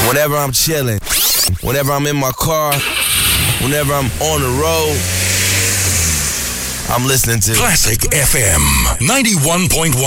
Whenever I'm chilling, whenever I'm in my car, whenever I'm on the road, I'm listening to Classic FM 91.1.